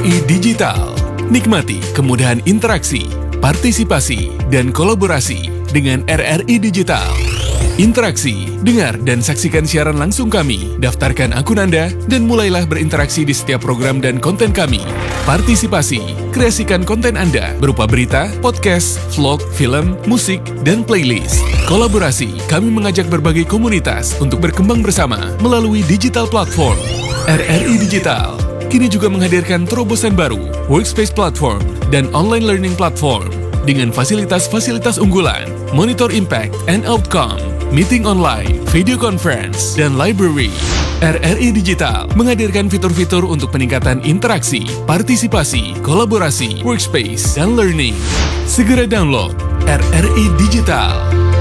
RRI Digital. Nikmati kemudahan interaksi, partisipasi, dan kolaborasi dengan RRI Digital. Interaksi, dengar dan saksikan siaran langsung kami, daftarkan akun Anda, dan mulailah berinteraksi di setiap program dan konten kami. Partisipasi, kreasikan konten Anda berupa berita, podcast, vlog, film, musik, dan playlist. Kolaborasi, kami mengajak berbagai komunitas untuk berkembang bersama melalui digital platform. RRI Digital kini juga menghadirkan terobosan baru, workspace platform, dan online learning platform dengan fasilitas-fasilitas unggulan, monitor impact and outcome, meeting online, video conference, dan library. RRI Digital menghadirkan fitur-fitur untuk peningkatan interaksi, partisipasi, kolaborasi, workspace, dan learning. Segera download RRI Digital.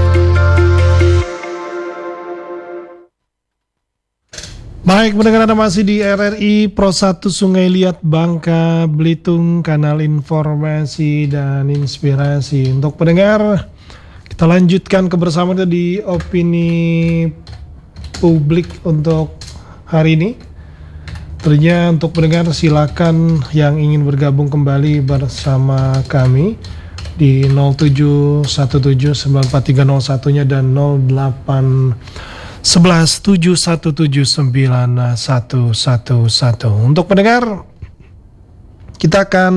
Baik, pendengar Anda masih di RRI Pro 1 Sungai Liat, Bangka Belitung, kanal informasi dan inspirasi. Untuk pendengar, kita lanjutkan kebersamaan di opini publik untuk hari ini. Tentunya untuk pendengar silakan yang ingin bergabung kembali bersama kami di 0717943001-nya dan 0811717911. Untuk pendengar, kita akan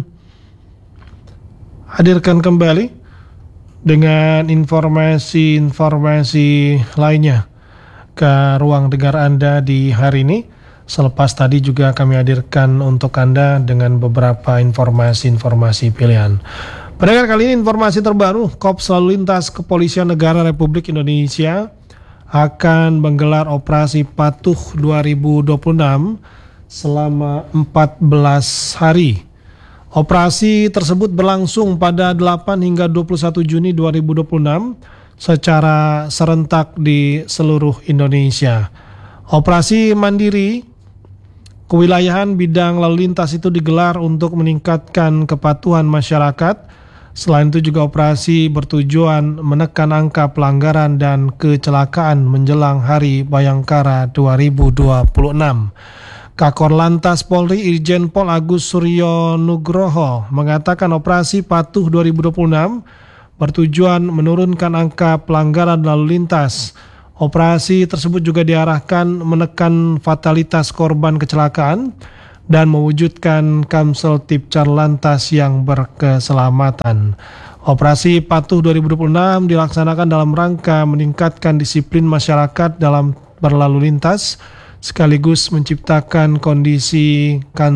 hadirkan kembali dengan informasi-informasi lainnya ke ruang dengar Anda di hari ini. Selepas tadi juga kami hadirkan untuk Anda dengan beberapa informasi-informasi pilihan. Pendengar, kali ini informasi terbaru, Korps Lalu Lintas Kepolisian Negara Republik Indonesia akan menggelar operasi Patuh 2026 selama 14 hari. Operasi tersebut berlangsung pada 8 hingga 21 Juni 2026 secara serentak di seluruh Indonesia. Operasi mandiri kewilayahan bidang lalu lintas itu digelar untuk meningkatkan kepatuhan masyarakat. Selain itu juga operasi bertujuan menekan angka pelanggaran dan kecelakaan menjelang Hari Bayangkara 2026. Kakor Lantas Polri Irjen Pol Agus Suryo Nugroho mengatakan operasi Patuh 2026 bertujuan menurunkan angka pelanggaran lalu lintas. Operasi tersebut juga diarahkan menekan fatalitas korban kecelakaan dan mewujudkan Kamsel Tipcar Lantas yang berkeselamatan. Operasi Patuh 2026 dilaksanakan dalam rangka meningkatkan disiplin masyarakat dalam berlalu lintas, sekaligus menciptakan kondisi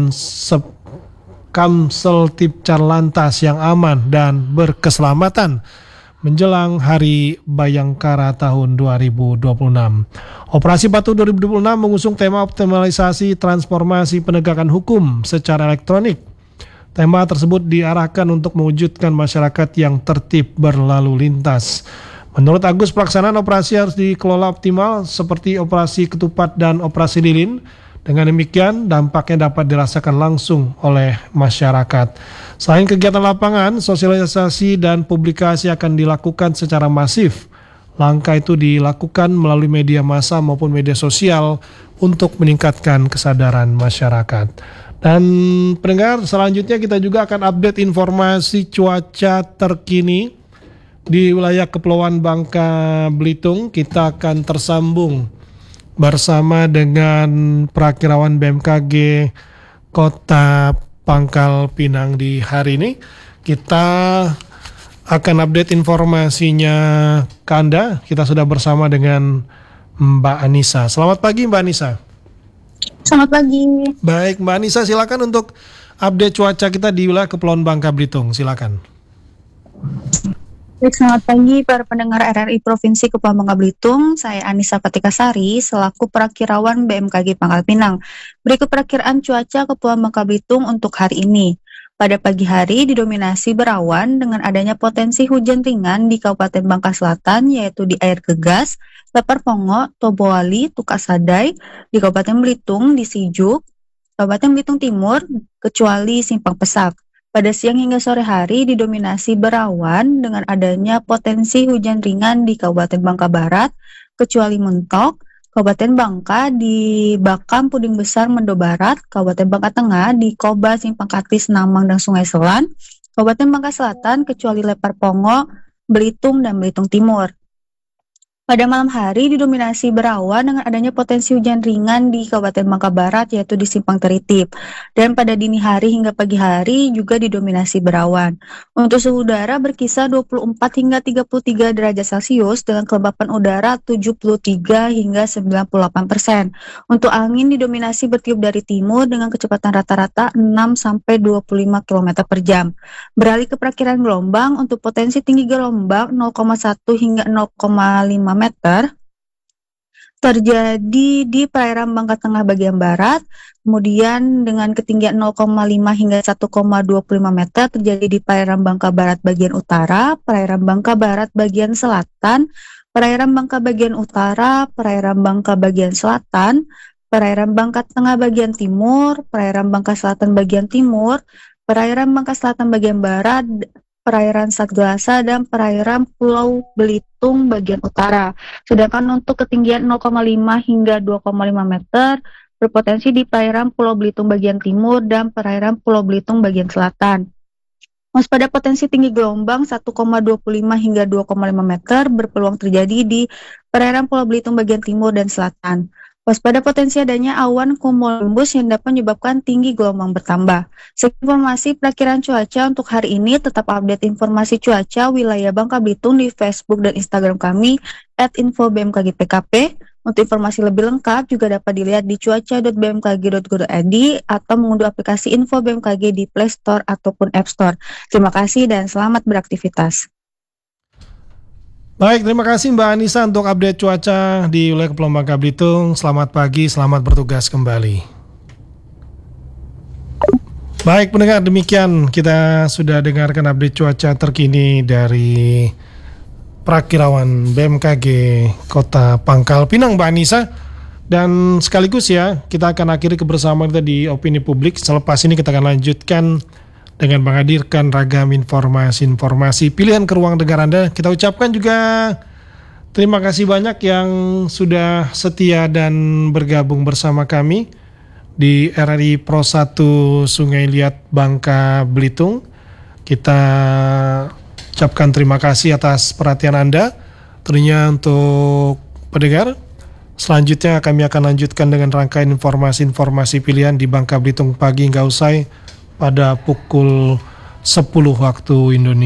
Kamsel Tipcar Lantas yang aman dan berkeselamatan menjelang Hari Bayangkara tahun 2026. Operasi Patuh 2026 mengusung tema optimalisasi transformasi penegakan hukum secara elektronik. Tema tersebut diarahkan untuk mewujudkan masyarakat yang tertib berlalu lintas. Menurut Agus, pelaksanaan operasi harus dikelola optimal seperti operasi ketupat dan operasi lilin. Dengan demikian, dampaknya dapat dirasakan langsung oleh masyarakat. Selain kegiatan lapangan, sosialisasi dan publikasi akan dilakukan secara masif. Langkah itu dilakukan melalui media massa maupun media sosial untuk meningkatkan kesadaran masyarakat. Dan pendengar, selanjutnya kita juga akan update informasi cuaca terkini di wilayah Kepulauan Bangka Belitung. Kita akan tersambung bersama dengan Prakirawan BMKG Kota Pangkal Pinang di hari ini. Kita akan update informasinya ke Anda. Kita sudah bersama dengan Mbak Anissa. Selamat pagi Mbak Anissa. Selamat pagi. Baik Mbak Anissa, silakan untuk update cuaca kita di wilayah Kepulauan Bangka Belitung. Silakan. Baik, selamat pagi para pendengar RRI Provinsi Kepulauan Bangka Belitung. Saya Anissa Patikasari selaku Prakirawan BMKG Pangkal Pinang. Berikut perakiraan cuaca Kepulauan Bangka Belitung untuk hari ini. Pada pagi hari didominasi berawan dengan adanya potensi hujan ringan di Kabupaten Bangka Selatan, yaitu di Air Gegas, Lepar Pongo, Toboali, Tukasadai, di Kabupaten Belitung, di Sijuk, Kabupaten Belitung Timur, kecuali Simpang Pesak. Pada siang hingga sore hari didominasi berawan dengan adanya potensi hujan ringan di Kabupaten Bangka Barat, kecuali Mentok, Kabupaten Bangka di Bakam Puding Besar Mendo Barat, Kabupaten Bangka Tengah di Koba Simpang Katis Namang dan Sungai Selan, Kabupaten Bangka Selatan kecuali Lepar Pongo, Belitung dan Belitung Timur. Pada malam hari didominasi berawan dengan adanya potensi hujan ringan di Kabupaten Bangka Barat yaitu di Simpang Teritip. Dan pada dini hari hingga pagi hari juga didominasi berawan. Untuk suhu udara berkisar 24 hingga 33 derajat Celcius dengan kelembapan udara 73 hingga 98%. Untuk angin didominasi bertiup dari timur dengan kecepatan rata-rata 6 sampai 25 km per jam. Beralih ke perakiran gelombang, untuk potensi tinggi gelombang 0,1 hingga 0,5 meter terjadi di perairan Bangka Tengah bagian barat, kemudian dengan ketinggian 0,5 hingga 1,25 meter terjadi di perairan Bangka Barat bagian utara, perairan Bangka Barat bagian selatan, perairan Bangka bagian utara, perairan Bangka bagian selatan, perairan Bangka Tengah bagian timur, perairan Bangka Selatan bagian timur, perairan Bangka Selatan bagian barat, perairan Satgalasa, dan perairan Pulau Belitung bagian utara. Sedangkan untuk ketinggian 0,5 hingga 2,5 meter berpotensi di perairan Pulau Belitung bagian timur dan perairan Pulau Belitung bagian selatan. Waspada potensi tinggi gelombang 1,25 hingga 2,5 meter berpeluang terjadi di perairan Pulau Belitung bagian timur dan selatan. Waspada potensi adanya awan cumulonimbus yang dapat menyebabkan tinggi gelombang bertambah. Sekian informasi perakiran cuaca untuk hari ini. Tetap update informasi cuaca wilayah Bangka Belitung di Facebook dan Instagram kami @info_bmkg_pkp. Untuk informasi lebih lengkap juga dapat dilihat di cuaca.bmkg.go.id atau mengunduh aplikasi Info BMKG di Play Store ataupun App Store. Terima kasih dan selamat beraktivitas. Baik, terima kasih Mbak Anissa untuk update cuaca di wilayah Kepulauan Bangka Belitung. Selamat pagi, selamat bertugas kembali. Baik pendengar, demikian kita sudah dengarkan update cuaca terkini dari Prakirawan BMKG Kota Pangkal Pinang Mbak Anissa. Dan sekaligus ya, kita akan akhiri kebersamaan kita di Opini Publik. Selepas ini kita akan lanjutkan dengan menghadirkan ragam informasi-informasi pilihan ke ruang dengar Anda. Kita ucapkan juga terima kasih banyak yang sudah setia dan bergabung bersama kami di RRI Pro 1 Sungai Liat Bangka Belitung. Kita ucapkan terima kasih atas perhatian Anda. Tentunya untuk pendengar, selanjutnya kami akan lanjutkan dengan rangkaian informasi-informasi pilihan di Bangka Belitung pagi hingga usai pada pukul 10 waktu Indonesia.